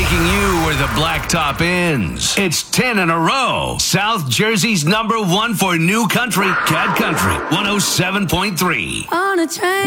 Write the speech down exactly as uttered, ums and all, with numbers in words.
taking you where the blacktop ends. It's ten in a row. South Jersey's number one for new country, Cat Country, one oh seven point three. On a train.